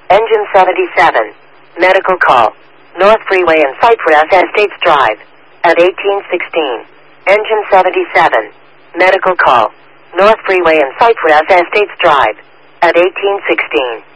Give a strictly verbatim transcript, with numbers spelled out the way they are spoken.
Engine seventy-seven. Medical call. North Freeway and Cypress Estates Drive. At eighteen sixteen. Engine seventy-seven. Medical call. North Freeway and Cypress Estates Drive. At eighteen sixteen.